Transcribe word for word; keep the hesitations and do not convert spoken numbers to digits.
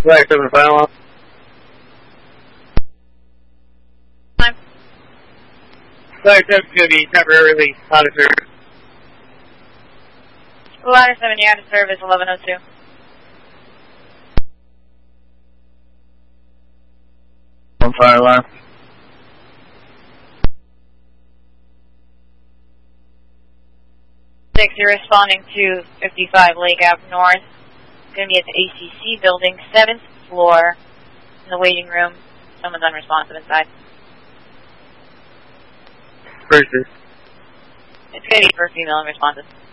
Flag seven, final alarm. Time. Flag seven is going to be temporarily out of service. Ladder seven, you're out of service, eleven oh two. On fire alarm. Six, you're responding to fifty-five Lake Ave North. It's going to be at the A C C building, seventh floor, in the waiting room. Someone's unresponsive inside. Versus. It's going to be for female unresponsive.